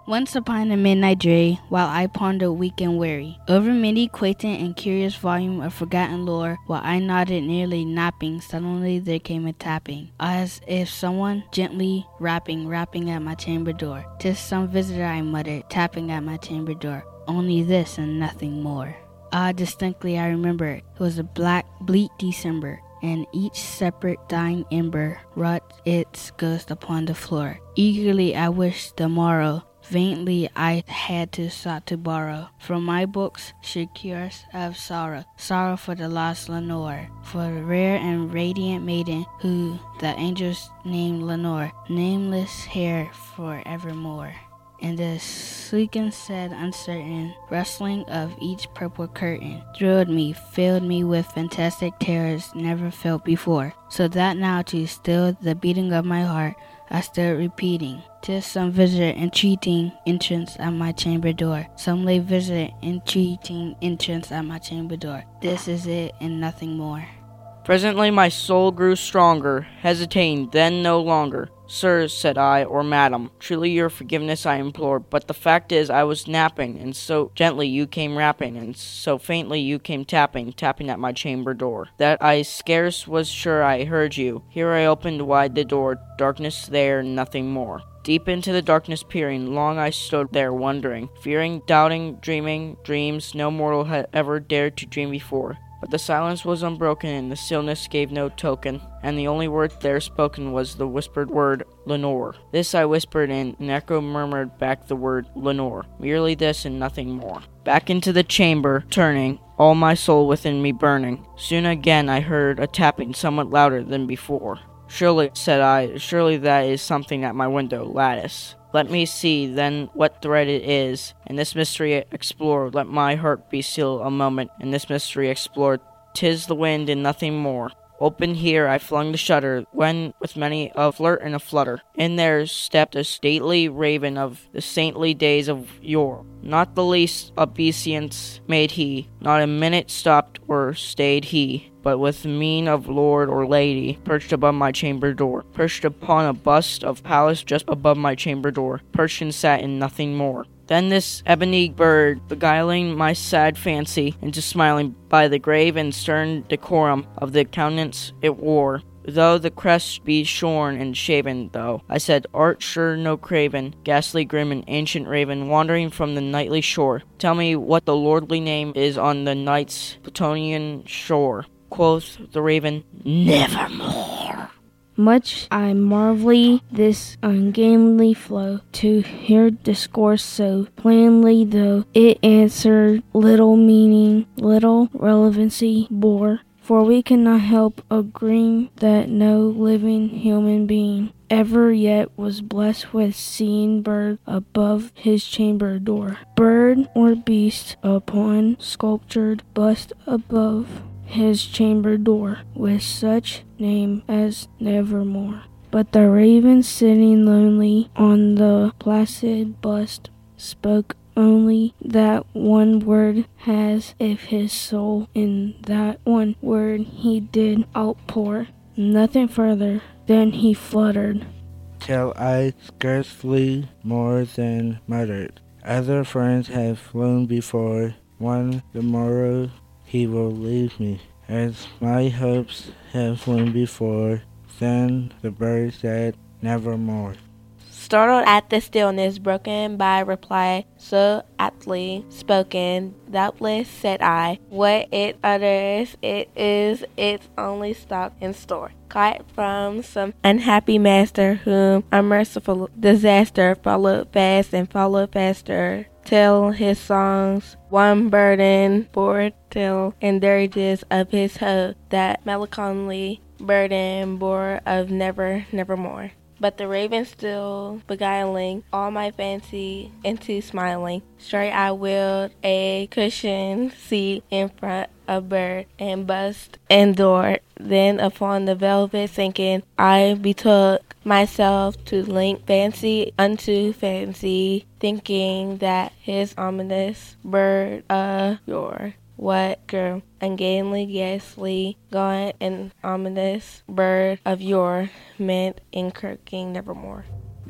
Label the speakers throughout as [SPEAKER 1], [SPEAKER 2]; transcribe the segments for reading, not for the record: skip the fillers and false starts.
[SPEAKER 1] Once upon a midnight dreary, while I pondered weak and weary, over many quaint and curious volume of forgotten lore, while I nodded nearly napping, suddenly there came a tapping, as if someone gently rapping at my chamber door. "'Tis some visitor," I muttered, tapping at my chamber door. "Only this and nothing more." Ah, distinctly I remember it. It was a black, bleak December, and each separate dying ember wrought its ghost upon the floor. Eagerly I wished the morrow. Vainly I had to sought to borrow from my books should cures of sorrow, sorrow for the lost Lenore, for the rare and radiant maiden who the angels named Lenore, nameless here forevermore. And the sleeken said uncertain rustling of each purple curtain thrilled me, filled me with fantastic terrors never felt before, so that now to still the beating of my heart I stood repeating, "'Tis some visitor entreating entrance at my chamber door. Some late visitor entreating entrance at my chamber door. This is it and nothing more."
[SPEAKER 2] Presently my soul grew stronger, hesitating then no longer. "Sir," said I, "or madam, truly your forgiveness I implore, but the fact is I was napping, and so gently you came rapping, and so faintly you came tapping at my chamber door, that I scarce was sure I heard you. Here I opened wide the door, darkness there, nothing more. Deep into the darkness peering, long I stood there wondering, fearing, doubting, dreaming, dreams no mortal had ever dared to dream before. But the silence was unbroken, and the stillness gave no token, and the only word there spoken was the whispered word, Lenore. This I whispered, and an echo murmured back the word, Lenore. Merely this and nothing more. Back into the chamber, turning, all my soul within me burning. Soon again I heard a tapping somewhat louder than before. "Surely," said I, "surely that is something at my window lattice. Let me see, then, what thread it is, and this mystery explore. Let my heart be still a moment, and this mystery explore. 'Tis the wind and nothing more." Open here I flung the shutter, when, with many a flirt and a flutter, in there stepped a stately raven of the saintly days of yore. Not the least obeisance made he, not a minute stopped or stayed he, but with mien of lord or lady, perched above my chamber door, perched upon a bust of Pallas just above my chamber door, perched and sat in nothing more. Then this ebony bird, beguiling my sad fancy into smiling by the grave and stern decorum of the countenance it wore, though the crest be shorn and shaven, though, I said, "Art sure no craven, ghastly grim and ancient raven, wandering from the nightly shore? Tell me what the lordly name is on the night's Plutonian shore." Quoth the raven, "Nevermore."
[SPEAKER 3] Much I marvel this ungainly flow, to hear discourse so plainly, though it answered little meaning, little relevancy bore. For we cannot help agreeing that no living human being ever yet was blessed with seeing bird above his chamber door, bird or beast upon sculptured bust above his chamber door, with such name as Nevermore. But the raven sitting lonely on the placid bust spoke only that one word, as if his soul in that one word he did outpour. Nothing further, then he fluttered,
[SPEAKER 4] till I scarcely more than muttered, "Other friends have flown before, one the morrow he will leave me, as my hopes have flown before." Then the bird said, "Nevermore."
[SPEAKER 5] Startled at the stillness broken by reply so aptly spoken, doubtless, said I, what it utters, it is its only stock in store, caught from some unhappy master, whom unmerciful disaster followed fast and followed faster, till his songs one burden bore, till in dirges of his hoe that melancholy burden bore of nevermore. But the raven still beguiling all my fancy into smiling, straight I willed a cushioned seat in front of bird and bust and door. Then upon the velvet sinking, I betook myself to link fancy unto fancy, thinking that his ominous bird of yore what grew ungainly, ghastly, gaunt, and ominous bird of yore meant in croaking nevermore.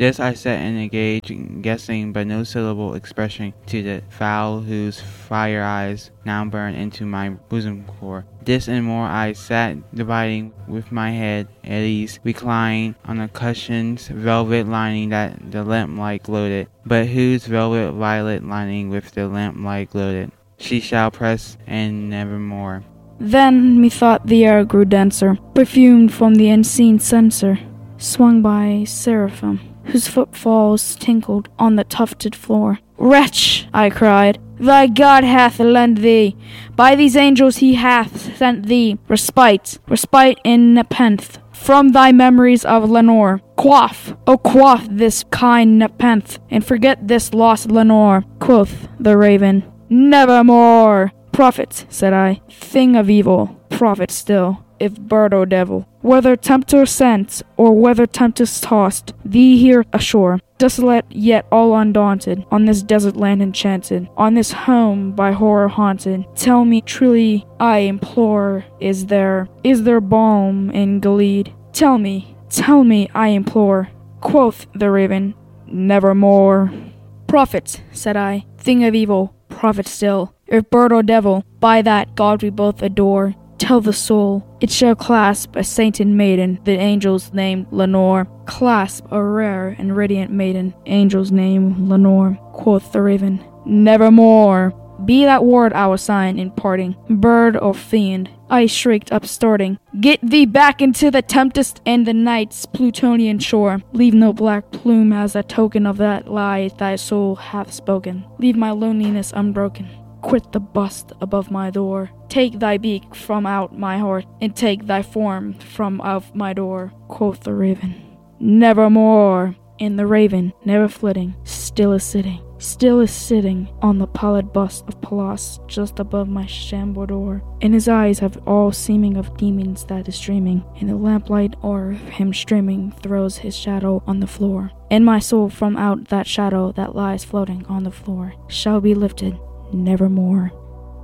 [SPEAKER 6] This I said in a gauge, guessing but no syllable expression to the fowl whose fire eyes now burn into my bosom core. This and more I sat dividing with my head at ease, reclining on a cushion's velvet lining that the lamplight gloated, but whose velvet violet lining with the lamplight gloated. She shall press and nevermore.
[SPEAKER 3] Then methought the air grew denser, perfumed from the unseen censer, swung by seraphim, whose footfalls tinkled on the tufted floor. Wretch, I cried, thy God hath lent thee, by these angels he hath sent thee, respite in nepenthe, from thy memories of Lenore. Quaff, oh quaff this kind nepenthe, and forget this lost Lenore. Quoth the raven, nevermore. Prophet, said I, thing of evil, prophet still, if bird or devil, whether tempter sent, or whether tempest tossed thee here ashore, desolate yet all undaunted, on this desert land enchanted, on this home by horror haunted. Tell me truly, I implore, is there balm in Gilead? Tell me, I implore. Quoth the raven, nevermore. Prophet, said I, thing of evil, prophet still, if bird or devil, by that God we both adore. Tell the soul, it shall clasp a sainted maiden, the angels named Lenore. Clasp a rare and radiant maiden, angels named Lenore. Quoth the raven, nevermore. Be that word our sign in parting, bird or fiend. I shrieked upstarting, get thee back into the tempest and the night's Plutonian shore. Leave no black plume as a token of that lie thy soul hath spoken. Leave my loneliness unbroken. Quit the bust above my door. Take thy beak from out my heart, and take thy form from out my door. Quoth the raven, nevermore. And the raven, never flitting, still is sitting on the pallid bust of Pallas just above my chamber door. And his eyes have all seeming of demons that is dreaming, and the lamplight o'er him streaming throws his shadow on the floor. And my soul from out that shadow that lies floating on the floor shall be lifted nevermore.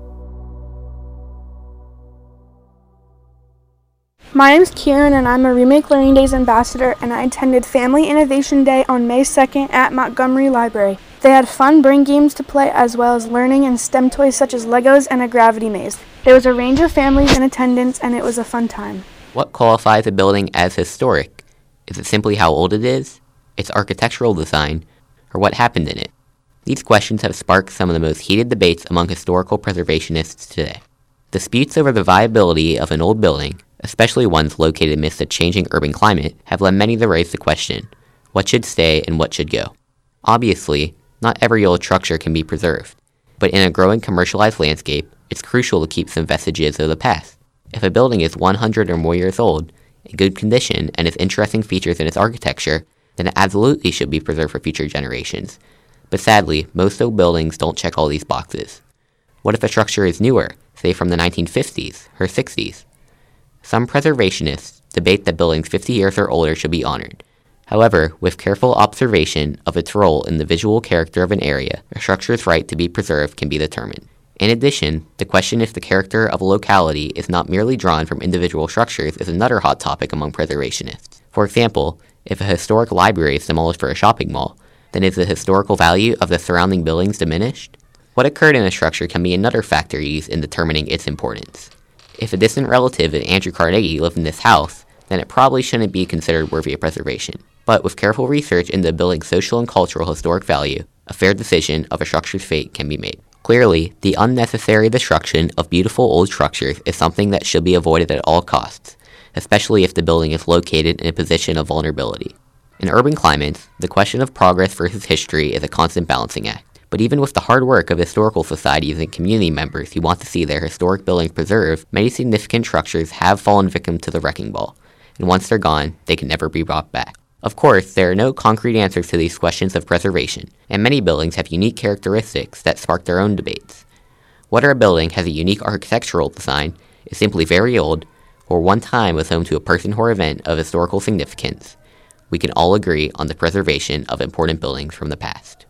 [SPEAKER 7] My name is Kieran and I'm a Remake Learning Days ambassador, and I attended Family Innovation Day on May 2nd at Montgomery Library. They had fun brain games to play as well as learning and STEM toys such as Legos and a gravity maze. There was a range of families in attendance and it was a fun time.
[SPEAKER 8] What qualifies a building as historic? Is it simply how old it is, its architectural design, or what happened in it? These questions have sparked some of the most heated debates among historical preservationists today. Disputes over the viability of an old building, especially ones located amidst a changing urban climate, have led many to raise the question, what should stay and what should go? Obviously, not every old structure can be preserved, but in a growing commercialized landscape, it's crucial to keep some vestiges of the past. If a building is 100 or more years old, in good condition, and has interesting features in its architecture, then it absolutely should be preserved for future generations. But sadly, most old buildings don't check all these boxes. What if a structure is newer, say from the 1950s or 60s? Some preservationists debate that buildings 50 years or older should be honored. However, with careful observation of its role in the visual character of an area, a structure's right to be preserved can be determined. In addition, the question if the character of a locality is not merely drawn from individual structures is another hot topic among preservationists. For example, if a historic library is demolished for a shopping mall, then is the historical value of the surrounding buildings diminished? What occurred in a structure can be another factor used in determining its importance. If a distant relative of Andrew Carnegie lived in this house, then it probably shouldn't be considered worthy of preservation. But with careful research into the building's social and cultural historic value, a fair decision of a structure's fate can be made. Clearly, the unnecessary destruction of beautiful old structures is something that should be avoided at all costs, especially if the building is located in a position of vulnerability. In urban climates, the question of progress versus history is a constant balancing act. But even with the hard work of historical societies and community members who want to see their historic buildings preserved, many significant structures have fallen victim to the wrecking ball, and once they're gone, they can never be brought back. Of course, there are no concrete answers to these questions of preservation, and many buildings have unique characteristics that spark their own debates. Whether a building has a unique architectural design, is simply very old, or one time was home to a person or event of historical significance, we can all agree on the preservation of important buildings from the past.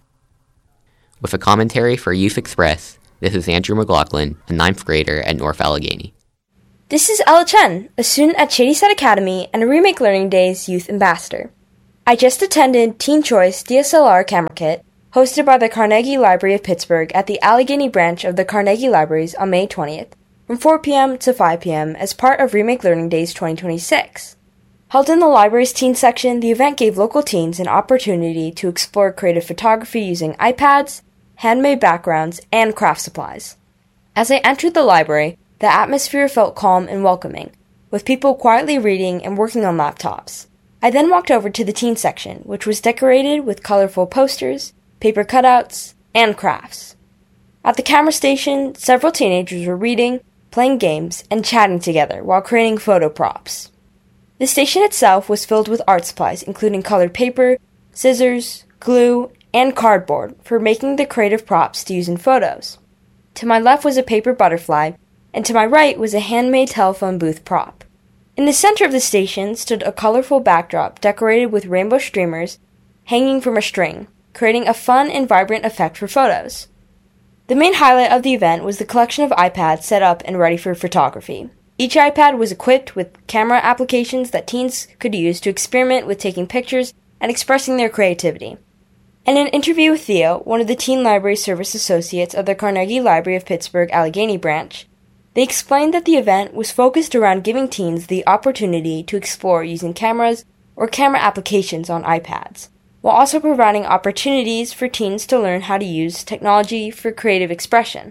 [SPEAKER 8] With a commentary for Youth Express, this is Andrew McLaughlin, a 9th grader at North Allegheny.
[SPEAKER 9] This is Ella Chen, a student at Shadyside Academy and a Remake Learning Days Youth Ambassador. I just attended Teen Choice DSLR Camera Kit, hosted by the Carnegie Library of Pittsburgh at the Allegheny branch of the Carnegie Libraries on May 20th, from 4 p.m. to 5 p.m. as part of Remake Learning Days 2026. Held in the library's teen section, the event gave local teens an opportunity to explore creative photography using iPads, handmade backgrounds, and craft supplies. As I entered the library, the atmosphere felt calm and welcoming, with people quietly reading and working on laptops. I then walked over to the teen section, which was decorated with colorful posters, paper cutouts, and crafts. At the camera station, several teenagers were reading, playing games, and chatting together while creating photo props. The station itself was filled with art supplies, including colored paper, scissors, glue, and cardboard for making the creative props to use in photos. To my left was a paper butterfly, and to my right was a handmade telephone booth prop. In the center of the station stood a colorful backdrop decorated with rainbow streamers hanging from a string, creating a fun and vibrant effect for photos. The main highlight of the event was the collection of iPads set up and ready for photography. Each iPad was equipped with camera applications that teens could use to experiment with taking pictures and expressing their creativity. In an interview with Theo, one of the Teen Library Service Associates of the Carnegie Library of Pittsburgh Allegheny branch, they explained that the event was focused around giving teens the opportunity to explore using cameras or camera applications on iPads, while also providing opportunities for teens to learn how to use technology for creative expression.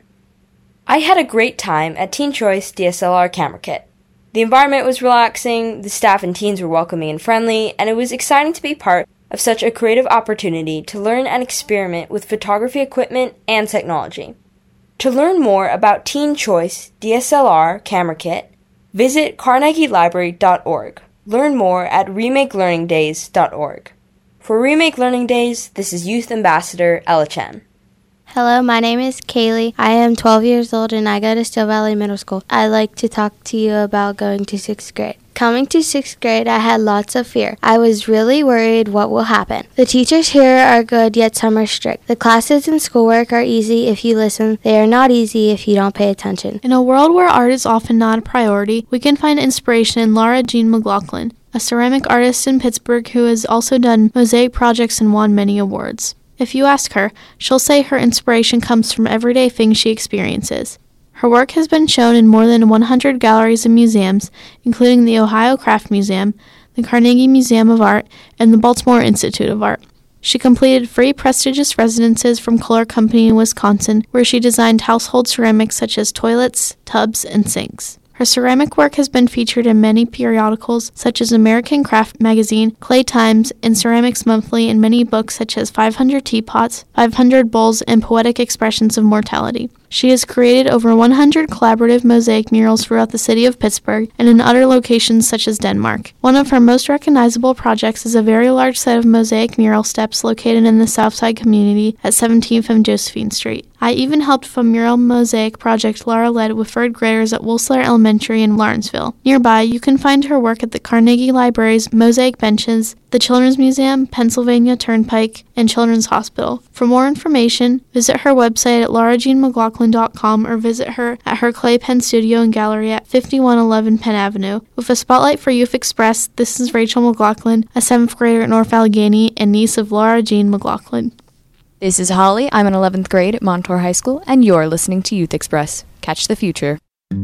[SPEAKER 9] I had a great time at Teen Choice DSLR Camera Kit. The environment was relaxing, the staff and teens were welcoming and friendly, and it was exciting to be part of such a creative opportunity to learn and experiment with photography equipment and technology. To learn more about Teen Choice DSLR Camera Kit, visit carnegielibrary.org. Learn more at remakelearningdays.org. For Remake Learning Days, this is Youth Ambassador Ella Chen.
[SPEAKER 10] Hello, my name is Kaylee. I am 12 years old and I go to Still Valley Middle School. I'd like to talk to you about going to 6th grade. Coming to 6th grade, I had lots of fear. I was really worried what will happen. The teachers here are good, yet some are strict. The classes and schoolwork are easy if you listen. They are not easy if you don't pay attention.
[SPEAKER 11] In a world where art is often not a priority, we can find inspiration in Laura Jean McLaughlin, a ceramic artist in Pittsburgh who has also done mosaic projects and won many awards. If you ask her, she'll say her inspiration comes from everyday things she experiences. Her work has been shown in more than 100 galleries and museums, including the Ohio Craft Museum, the Carnegie Museum of Art, and the Baltimore Institute of Art. She completed free prestigious residences from Kohler Company in Wisconsin, where she designed household ceramics such as toilets, tubs, and sinks. Her ceramic work has been featured in many periodicals such as American Craft Magazine, Clay Times, and Ceramics Monthly, and many books such as 500 Teapots, 500 Bowls, and Poetic Expressions of Mortality. She has created over 100 collaborative mosaic murals throughout the city of Pittsburgh and in other locations such as Denmark. One of her most recognizable projects is a very large set of mosaic mural steps located in the Southside community at 17th and Josephine Street. I even helped with a mural mosaic project Laura led with third graders at Wolsler Elementary in Lawrenceville. Nearby, you can find her work at the Carnegie Library's Mosaic Benches, the Children's Museum, Pennsylvania Turnpike, and Children's Hospital. For more information, visit her website at laurajeanmclaughlin.com or visit her at her clay pen studio and gallery at 5111 Penn Avenue. With a spotlight for Youth Express, this is Rachel McLaughlin, a 7th grader at North Allegheny and niece of Laura Jean McLaughlin.
[SPEAKER 12] This is Holly. I'm in 11th grade at Montour High School, and you're listening to Youth Express. Catch the future.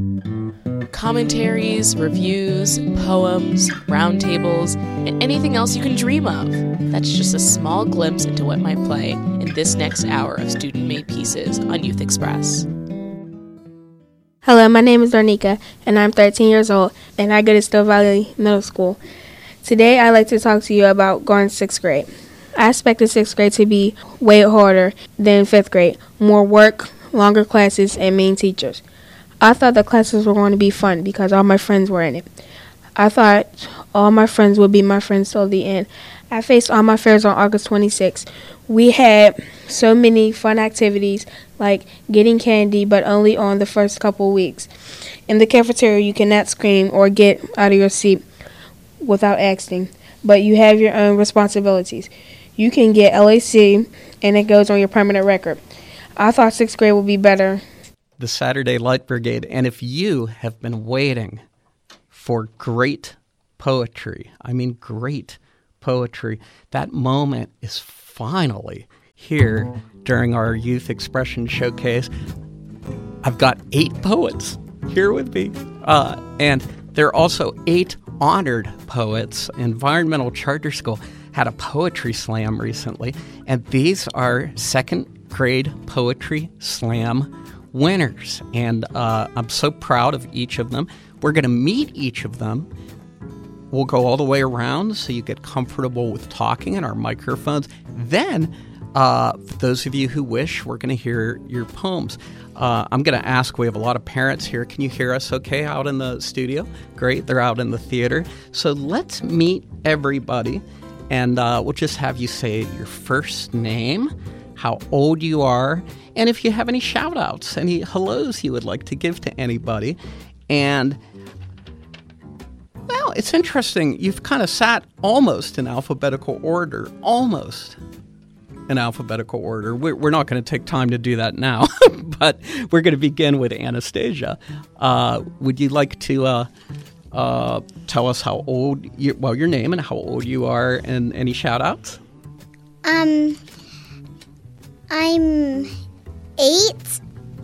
[SPEAKER 13] Commentaries, reviews, poems, roundtables, and anything else you can dream of. That's just a small glimpse into what might play in this next hour of student-made pieces on Youth Express.
[SPEAKER 14] Hello, my name is Darnika, and I'm 13 years old, and I go to Still Valley Middle School. Today, I'd like to talk to you about going to 6th grade. I expected 6th grade to be way harder than 5th grade. More work, longer classes, and mean teachers. I thought the classes were going to be fun because all my friends were in it. I thought all my friends would be my friends till the end. I faced all my fears on August 26th. We had so many fun activities like getting candy, but only on the first couple weeks. In the cafeteria, you cannot scream or get out of your seat without asking, but you have your own responsibilities. You can get LAC, and it goes on your permanent record. I thought 6th grade would be better.
[SPEAKER 15] The Saturday Light Brigade. And if you have been waiting for great poetry, I mean great poetry. That moment is finally here during our Youth Expression Showcase. I've got 8 poets here with me, and there are also 8 honored poets. Environmental Charter School had a poetry slam recently, and these are second grade poetry slam winners, and I'm so proud of each of them. We're going to meet each of them. We'll go all the way around so you get comfortable with talking in our microphones. Then, for those of you who wish, we're going to hear your poems. I'm going to ask, we have a lot of parents here. Can you hear us okay out in the studio? Great, they're out in the theater. So let's meet everybody, and we'll just have you say your first name, how old you are, and if you have any shout-outs, any hellos you would like to give to anybody. And, well, it's interesting. You've kind of sat almost in alphabetical order, almost in alphabetical order. We're not going to take time to do that now, but we're going to begin with Anastasia. Would you like to tell us how old your name and how old you are, and any shout-outs?
[SPEAKER 16] I'm 8.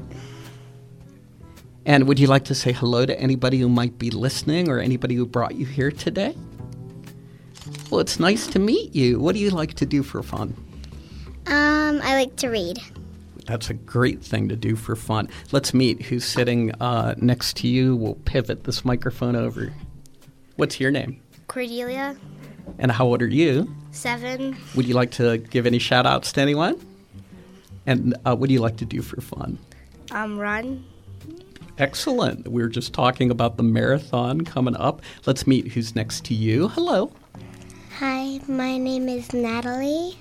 [SPEAKER 15] And would you like to say hello to anybody who might be listening or anybody who brought you here today? Well, it's nice to meet you. What do you like to do for fun?
[SPEAKER 16] I like to read.
[SPEAKER 15] That's a great thing to do for fun. Let's meet who's sitting next to you. We'll pivot this microphone over. What's your name?
[SPEAKER 16] Cordelia.
[SPEAKER 15] And how old are you?
[SPEAKER 16] 7.
[SPEAKER 15] Would you like to give any shout-outs to anyone? And what do you like to do for fun?
[SPEAKER 16] Run.
[SPEAKER 15] Excellent. We were just talking about the marathon coming up. Let's meet who's next to you. Hello.
[SPEAKER 16] Hi, my name is Natalie,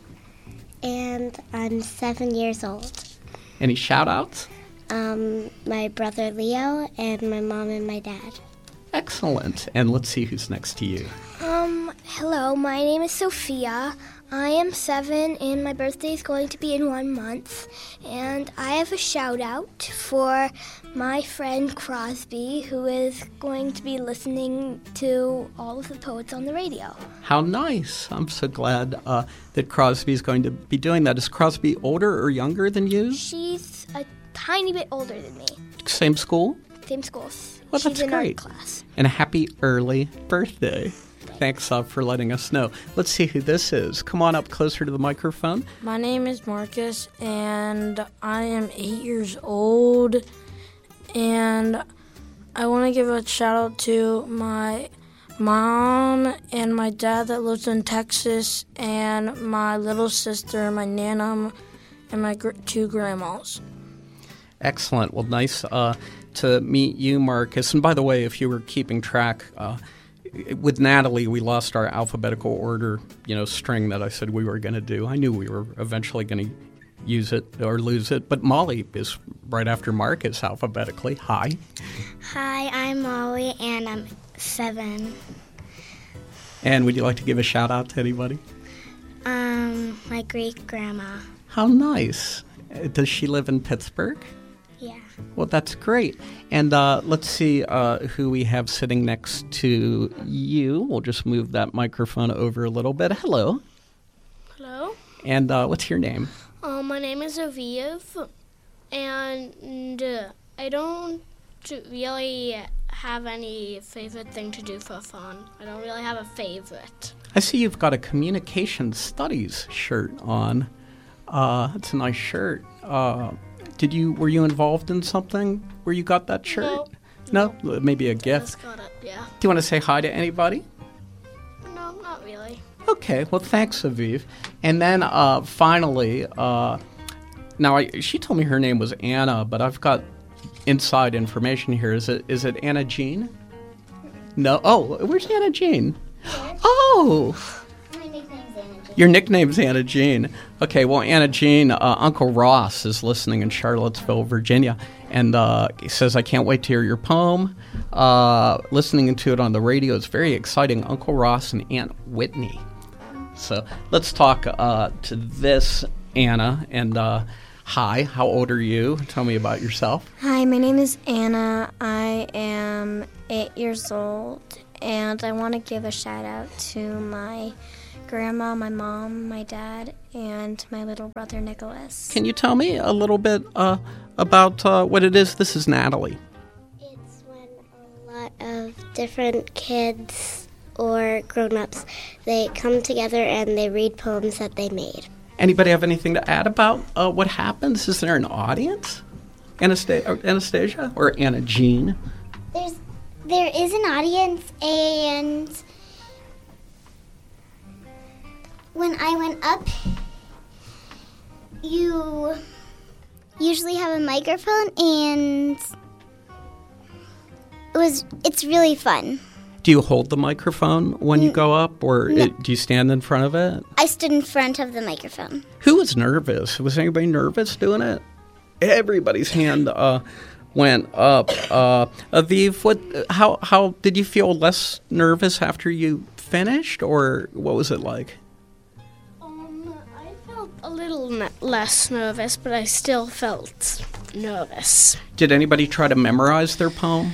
[SPEAKER 16] and I'm 7 years old.
[SPEAKER 15] Any shout-outs?
[SPEAKER 16] My brother Leo, and my mom and my dad.
[SPEAKER 15] Excellent. And let's see who's next to you.
[SPEAKER 17] Hello, my name is Sophia. I am 7, and my birthday is going to be in 1 month. And I have a shout-out for my friend Crosby, who is going to be listening to all of the poets on the radio.
[SPEAKER 15] How nice. I'm so glad that Crosby's going to be doing that. Is Crosby older or younger than you?
[SPEAKER 17] She's a tiny bit older than me.
[SPEAKER 15] Same school?
[SPEAKER 17] Same school.
[SPEAKER 15] Well,
[SPEAKER 17] She's
[SPEAKER 15] that's
[SPEAKER 17] in
[SPEAKER 15] great.
[SPEAKER 17] art class.
[SPEAKER 15] And a happy early birthday. Thanks for letting us know. Let's see who this is. Come on up closer to the microphone.
[SPEAKER 18] My name is Marcus, and I am 8 years old. And I want to give a shout out to my mom and my dad that lives in Texas, and my little sister, my nana, and my 2 grandmas.
[SPEAKER 15] Excellent. Well, nice to meet you, Marcus. And by the way, if you were keeping track, with Natalie, we lost our alphabetical order, string that I said we were going to do. I knew we were eventually going to use it or lose it. But Molly is right after Marcus alphabetically. Hi.
[SPEAKER 16] Hi, I'm Molly, and I'm 7.
[SPEAKER 15] And would you like to give a shout out to anybody?
[SPEAKER 16] My great-grandma.
[SPEAKER 15] How nice. Does she live in Pittsburgh?
[SPEAKER 16] Yeah.
[SPEAKER 15] Well, that's great. And let's see who we have sitting next to you. We'll just move that microphone over a little bit. Hello.
[SPEAKER 19] Hello.
[SPEAKER 15] And what's your name?
[SPEAKER 19] My name is Aviv, and I don't really have any favorite thing to do for fun. I don't really have a favorite.
[SPEAKER 15] I see you've got a communication studies shirt on. It's a nice shirt. Were you involved in something where you got that shirt? No? Maybe a gift.
[SPEAKER 19] I just got it, yeah.
[SPEAKER 15] Do you want to say hi to anybody?
[SPEAKER 19] No, not really.
[SPEAKER 15] Okay, well, thanks, Aviv. And then finally, she told me her name was Anna, but I've got inside information here. Is it Anna Jean? No. Oh, where's Anna Jean? Oh! Your nickname's Anna Jean. Okay, well, Anna Jean, Uncle Ross is listening in Charlottesville, Virginia, and he says, I can't wait to hear your poem. Listening to it on the radio is very exciting. Uncle Ross and Aunt Whitney. So let's talk to this, Anna. And hi, how old are you? Tell me about yourself.
[SPEAKER 17] Hi, my name is Anna. I am 8 years old,
[SPEAKER 16] and I want to give a shout out to my grandma, my mom, my dad, and my little brother Nicholas.
[SPEAKER 15] Can you tell me a little bit about what it is? This is Natalie.
[SPEAKER 17] It's when a lot of different kids or grown-ups, they come together and they read poems that they made.
[SPEAKER 15] Anybody have anything to add about what happens? Is there an audience? Anastasia or Anna Jean?
[SPEAKER 17] There is an audience, and when I went up, you usually have a microphone, and it's really fun.
[SPEAKER 15] Do you hold the microphone when you go up, or
[SPEAKER 17] No.
[SPEAKER 15] do you stand in front of it?
[SPEAKER 17] I stood in front of the microphone.
[SPEAKER 15] Who was nervous? Was anybody nervous doing it? Everybody's hand went up. Aviv, how did you feel less nervous after you finished, or what was it like?
[SPEAKER 19] I felt a little less nervous, but I still felt nervous.
[SPEAKER 15] Did anybody try to memorize their poem?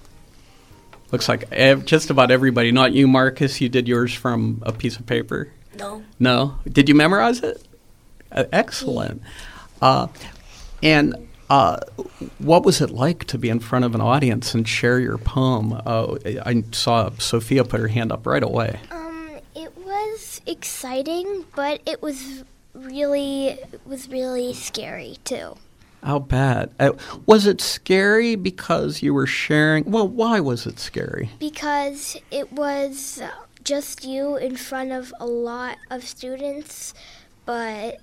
[SPEAKER 15] Looks like just about everybody. Not you, Marcus. You did yours from a piece of paper.
[SPEAKER 19] No.
[SPEAKER 15] No? Did you memorize it? Excellent. And what was it like to be in front of an audience and share your poem? I saw Sophia put her hand up right away.
[SPEAKER 17] It was exciting, but it was really scary too.
[SPEAKER 15] How bad? Was it scary because you were sharing? Well, why was it scary?
[SPEAKER 17] Because it was just you in front of a lot of students, and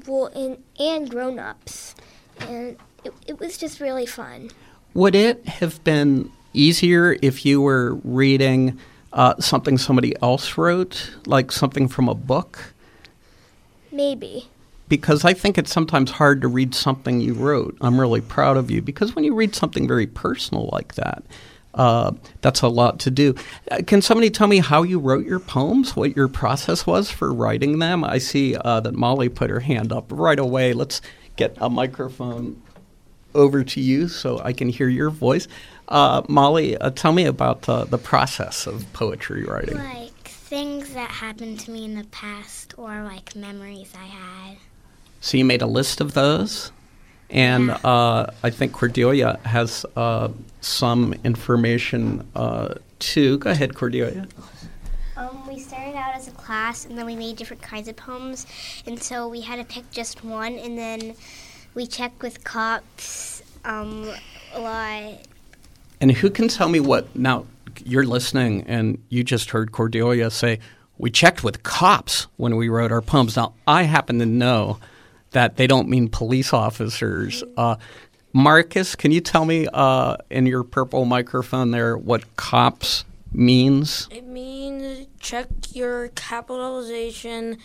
[SPEAKER 17] grown-ups, and it was just really fun.
[SPEAKER 15] Would it have been easier if you were reading something somebody else wrote, like something from a book?
[SPEAKER 17] Maybe.
[SPEAKER 15] Because I think it's sometimes hard to read something you wrote. I'm really proud of you, because when you read something very personal like that, that's a lot to do. Can somebody tell me how you wrote your poems, what your process was for writing them? I see that Molly put her hand up right away. Let's get a microphone over to you so I can hear your voice. Molly, tell me about the process of poetry writing.
[SPEAKER 16] Like things that happened to me in the past, or like memories I had.
[SPEAKER 15] So you made a list of those, and I think Cordelia has some information too. Go ahead, Cordelia.
[SPEAKER 16] We started out as a class, and then we made different kinds of poems, and so we had to pick just one, and then we checked with cops a lot.
[SPEAKER 15] And who can tell me what, now you're listening, and you just heard Cordelia say, we checked with cops when we wrote our poems. Now, I happen to know that they don't mean police officers. Marcus, can you tell me in your purple microphone there what cops means?
[SPEAKER 18] It means check your capitalization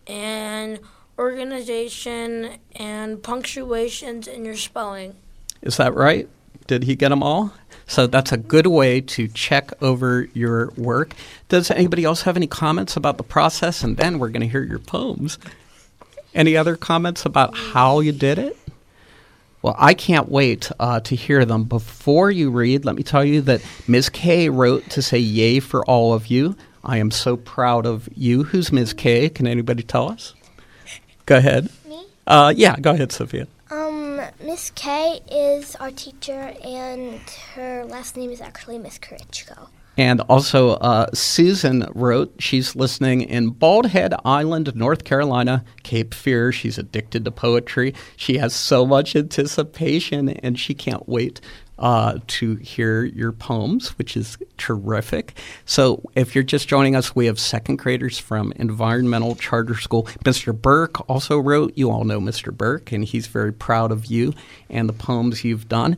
[SPEAKER 18] and organization and punctuations in your spelling.
[SPEAKER 15] Is that right? Did he get them all? So that's a good way to check over your work. Does anybody else have any comments about the process? And then we're going to hear your poems. Any other comments about how you did it? Well, I can't wait to hear them. Before you read, let me tell you that Ms. K wrote to say yay for all of you. I am so proud of you. Who's Ms. K? Can anybody tell us? Go ahead.
[SPEAKER 17] Me?
[SPEAKER 15] Yeah, go ahead, Sophia.
[SPEAKER 17] Miss K is our teacher, and her last name is actually Miss Karichko.
[SPEAKER 15] And also, Susan wrote, she's listening in Bald Head Island, North Carolina, Cape Fear. She's addicted to poetry. She has so much anticipation, and she can't wait to hear your poems, which is terrific. So if you're just joining us, we have second graders from Environmental Charter School. Mr. Burke also wrote. You all know Mr. Burke, and he's very proud of you and the poems you've done.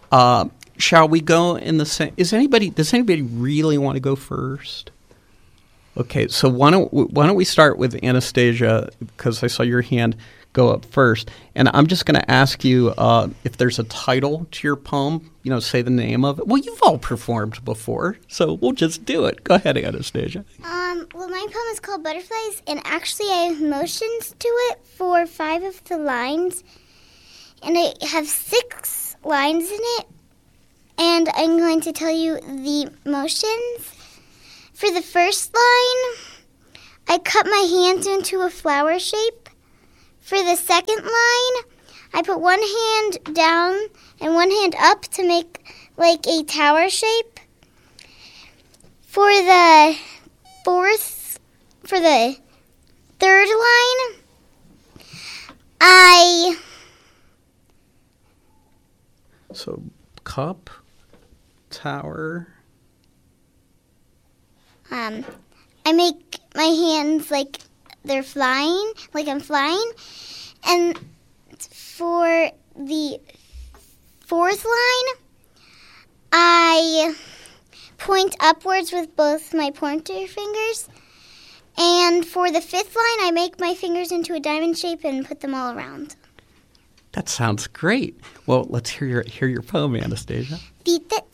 [SPEAKER 15] Shall we go in the same? Does anybody really want to go first? Okay, so why don't we start with Anastasia, because I saw your hand go up first, and I'm just going to ask you if there's a title to your poem. Say the name of it. Well, you've all performed before, so we'll just do it. Go ahead, Anastasia.
[SPEAKER 17] Well, my poem is called Butterflies, and actually I have motions to it for 5 of the lines, and I have 6 lines in it. And I'm going to tell you the motions.
[SPEAKER 16] For the first line, I cut my hands into a flower shape. For the second line, I put one hand down and one hand up to make like a tower shape. For the third line,
[SPEAKER 15] So, cup, tower.
[SPEAKER 16] I make my hands like they're flying, like I'm flying. And for the fourth line, I point upwards with both my pointer fingers. And for the fifth line, I make my fingers into a diamond shape and put them all around.
[SPEAKER 15] That sounds great. Well, let's hear your poem, Anastasia.
[SPEAKER 16] Die